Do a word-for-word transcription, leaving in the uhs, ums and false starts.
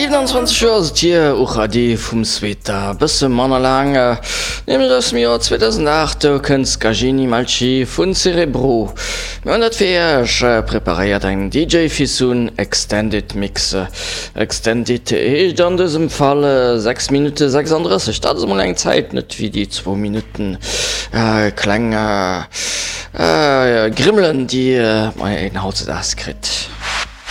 siebenundzwanzig Joer Tier och a Dee vum Sweter bësse Manner lang Nimmel ass mir Joer zweitausendacht kënst Gagini Malchi vun Cerebro. Mi an dat firch preparéiert eng D J Fisun Extended Mixe. Extended eich an dësem Fall sechs Minute sechsunddreißig. Dat mal eng Zäit net wie die zwei Minuten äh, Klänge äh, Grimmelen, die äh, mei en Haut ass krit.